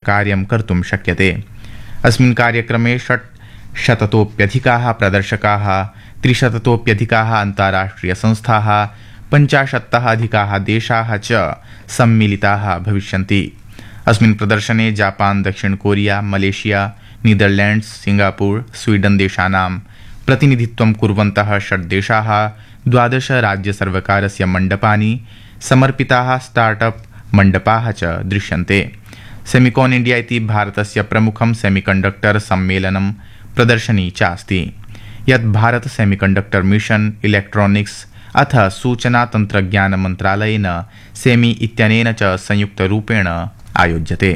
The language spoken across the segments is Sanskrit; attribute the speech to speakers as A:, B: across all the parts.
A: कार्यं कर्तुं शक्यते। अस्मिन् कार्यक्रमे 600तोऽप्यधिकाः प्रदर्शकाः, 300तोऽप्यधिकाः अन्ताराष्ट्रियसंस्थाः, 50तः अधिकाः देशाः च सम्मिलिताः भविष्यन्ति। अस्मिन् प्रदर्शने जापान, दक्षिण Korea, Malaysia, Netherlands, Singapore, Sweden देशानां प्रतिनिधित्वं कुर्वन्तः 6 देशाः, 12 राज्यसर्वकारस्य मण्डपानि, समर्पिताः स्टार्टअप मण्डपाः च दृश्यन्ते। सेमिकॉन इंडिया इति भारतस्य प्रमुखं सेमीकंडक्टर सम्मेलनं प्रदर्शनी चास्ति, यत् भारत सेमीकंडक्टर मिशन, इलेक्ट्रॉनिक्स अथ सूचना तंत्रज्ञान मन्त्रालयेन सेमी इत्यनेन च संयुक्तरूपेण आयोज्यते।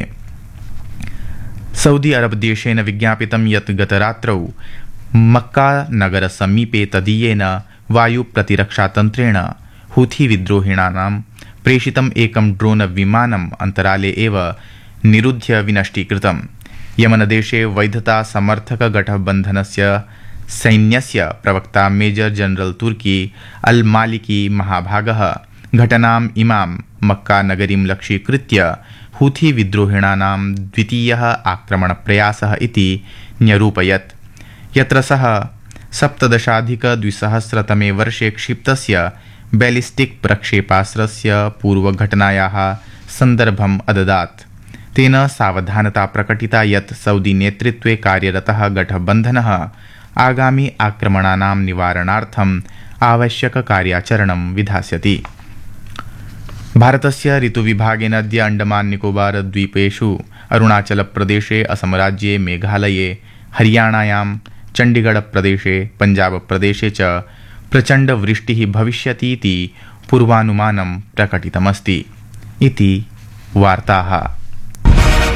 A: सऊदी अरब देशेन विज्ञापितं यत् गतरात्रौ मक्का नगर समीपे तदीयेन वायु प्रतिरक्षातन्त्रेण हूथी विद्रोहिणानां प्रेषितम् एकं ड्रोन विमानम् अन्तराले एव निरुध्य विनष्टीकृतम्। यमनदेशे वैधता समर्थक गठबन्धनस्य सैन्यस्य प्रवक्ता मेजर जनरल तुर्की अल मालिकी महाभागः घटनाम् इमां मक्का नगरीं लक्ष्यीकृत्य हूथी विद्रोहिणानां द्वितीयः आक्रमणप्रयासः इति न्यरूपयत्, यत्र सः 17-2000 वर्षे क्षिप्तस्य बैलिस्टिक प्रक्षेपास्त्रस्य पूर्वघटनायाः सन्दर्भम् अददात्। तेन सावधानता प्रकटिता यत् सऊदी नेतृत्वे कार्यरतः गठबन्धनः आगामी आक्रमणानां निवारणार्थम् आवश्यककार्याचरणं विधास्यति। भारतस्य ऋतुविभागेन अद्य अंडमान निकोबार द्वीपेषु, अरुणाचलप्रदेशे, असमराज्ये, मेघालये, हरियाणायां, चण्डीगढप्रदेशे, पञ्जाबप्रदेशे च प्रचण्डवृष्टिः भविष्यतीति पूर्वानुमानं प्रकटितमस्ति। इति वार्ताः।